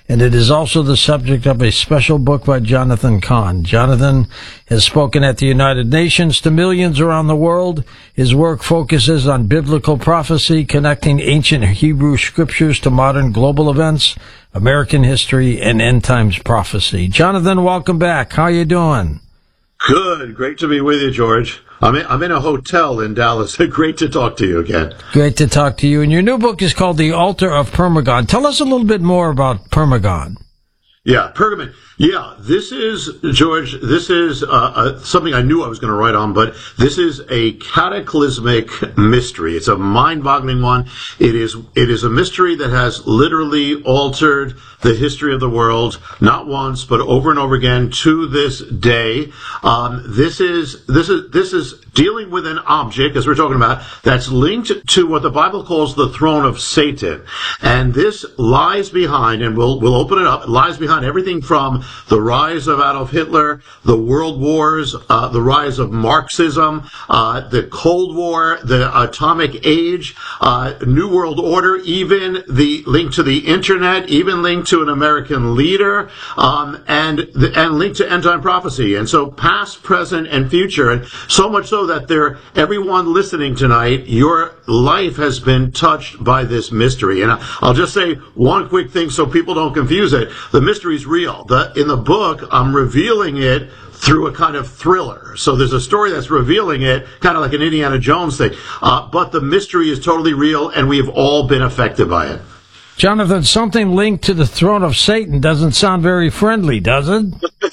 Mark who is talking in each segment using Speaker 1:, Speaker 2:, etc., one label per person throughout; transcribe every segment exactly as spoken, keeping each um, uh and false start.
Speaker 1: and it is also the subject of a special book by Jonathan Cahn. Jonathan has spoken at the United Nations to millions around the world. His work focuses on biblical prophecy, connecting ancient Hebrew scriptures to modern global events, American history, and end times prophecy. Jonathan, welcome back. How you doing?
Speaker 2: Good. Great to be with you, George. I'm in, I'm in a hotel in Dallas. Great to talk to you again.
Speaker 1: Great to talk to you. And your new book is called The Altar of Pergamon. Tell us a little bit more about Pergamon.
Speaker 2: Yeah, Pergamon. Yeah, this is, George, this is uh, uh, something I knew I was going to write on, but this is a cataclysmic mystery. It's a mind-boggling one. It is it is a mystery that has literally altered the history of the world, not once, but over and over again to this day. Um, this is this is this is dealing with an object, as we're talking about, that's linked to what the Bible calls the throne of Satan. And this lies behind, and we'll we'll open it up, it lies behind everything from the rise of Adolf Hitler, the world wars, uh, the rise of Marxism, uh, the Cold War, the atomic age, uh, New World Order, even the link to the internet, even linked to an American leader, um, and the, and linked to end time prophecy. And so past, present, and future, and so much so that there, everyone listening tonight, your life has been touched by this mystery. And I'll just say one quick thing so people don't confuse it. The mystery is real. The, in the book, I'm revealing it through a kind of thriller. So there's a story that's revealing it, kind of like an Indiana Jones thing. Uh, but the mystery is totally real, and we have all been affected by it.
Speaker 1: Jonathan, something linked to the throne of Satan doesn't sound very friendly, does it?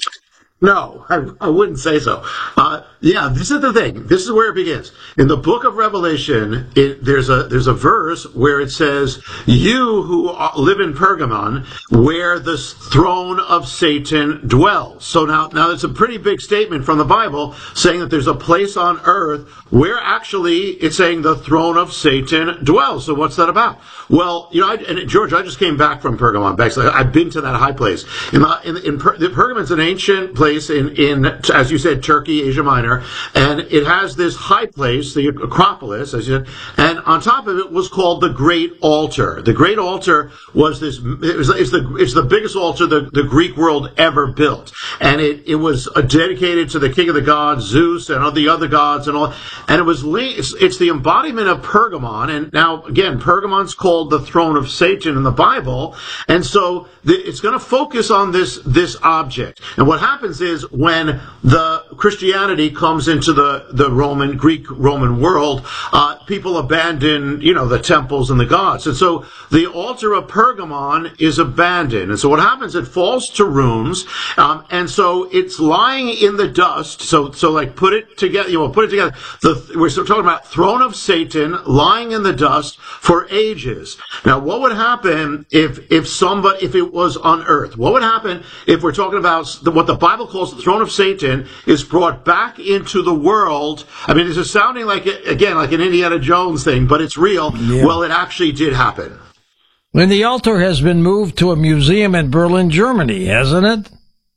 Speaker 2: No, I, I wouldn't say so. Uh, yeah, this is the thing. This is where it begins. In the book of Revelation, it, there's a there's a verse where it says, "You who are, live in Pergamon, where the throne of Satan dwells." So now, now it's a pretty big statement from the Bible saying that there's a place on earth where actually it's saying the throne of Satan dwells. So what's that about? Well, you know, I, and George, I just came back from Pergamon. Basically, I've been to that high place. In, the, in, in per, the Pergamon's an ancient place in, in, as you said, Turkey, Asia Minor, and it has this high place, the Acropolis, as you said, and on top of it was called the Great Altar. The Great Altar was this, it was, it's the, it's the biggest altar the, the Greek world ever built, and it, it was dedicated to the king of the gods, Zeus, and all the other gods and all, and it was, it's, it's the embodiment of Pergamon, and now, again, Pergamon's called the throne of Satan in the Bible, and so the, it's going to focus on this, this object, and what happens is when the Christianity comes into the, the Roman, Greek Roman world, uh, people abandon, you know, the temples and the gods. And so the altar of Pergamon is abandoned. And so what happens, it falls to ruins, um, and so it's lying in the dust. So, so like put it together, you know, put it together. The, we're talking about throne of Satan lying in the dust for ages. Now, what would happen if, if somebody, if it was on earth? What would happen if we're talking about the, what the Bible calls the throne of Satan is brought back into the world? I mean, this is sounding like, again, like an Indiana Jones thing, but it's real. Yeah. Well, it actually did happen.
Speaker 1: And the altar has been moved to a museum in Berlin, Germany, hasn't it?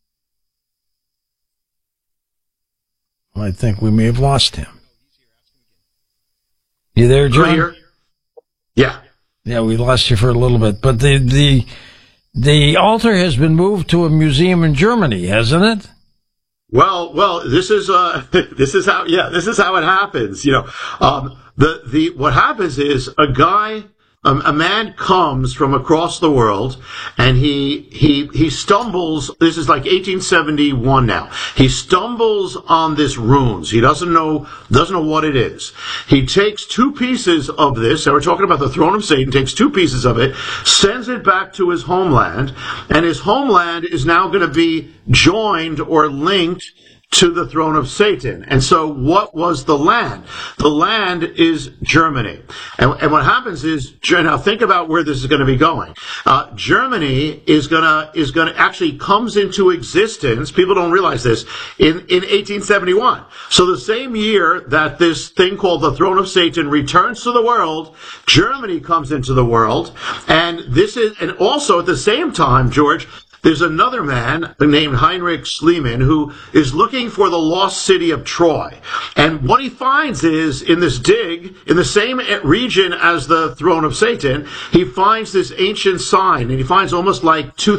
Speaker 1: Well, I think we may have lost him. You there, John?
Speaker 2: Here. Yeah.
Speaker 1: Yeah, we lost you for a little bit. But the, the, the altar has been moved to a museum in Germany, hasn't it?
Speaker 2: Well, well, this is, uh, this is how, yeah, this is how it happens. You know, um, the, the, what happens is a guy, Um, a man comes from across the world, and he he he stumbles. This is like eighteen seventy-one now. He stumbles on this runes. He doesn't know doesn't know what it is. He takes two pieces of this, and we're talking about the throne of Satan. Takes two pieces of it, sends it back to his homeland, and his homeland is now going to be joined or linked to the throne of Satan. And so what was the land? The land is Germany. And, and what happens is, now think about where this is going to be going. Uh, Germany is going to, is going to actually comes into existence, people don't realize this, in, in eighteen seventy-one. So the same year that this thing called the throne of Satan returns to the world, Germany comes into the world. And this is, and also at the same time, George, there's another man named Heinrich Schliemann who is looking for the lost city of Troy. And what he finds is, in this dig, in the same region as the throne of Satan, he finds this ancient sign, and he finds almost like two